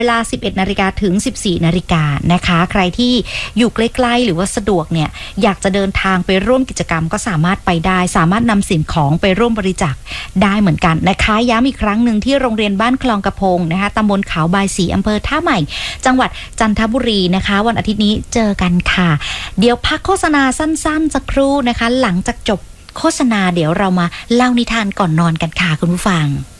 เวลา 11 นาฬิกาถึง 14 นาฬิกานะคะใครที่อยู่ใกล้ๆหรือว่าสะดวกเนี่ยอยากจะเดินทางไปร่วมกิจกรรมก็สามารถไปได้สามารถนำสิ่งของไปร่วมบริจาคได้เหมือนกันนะคะย้ำอีกครั้งหนึ่งที่โรงเรียนบ้านคลองกระพงนะคะตำบลเขาบายศรีอำเภอท่าใหม่จังหวัดจันทบุรีนะคะวันอาทิตย์นี้เจอกันค่ะเดี๋ยวพักโฆษณาสั้นๆสักครู่นะคะหลังจากจบโฆษณาเดี๋ยวเรามาเล่านิทานก่อนนอนกันค่ะคุณผู้ฟัง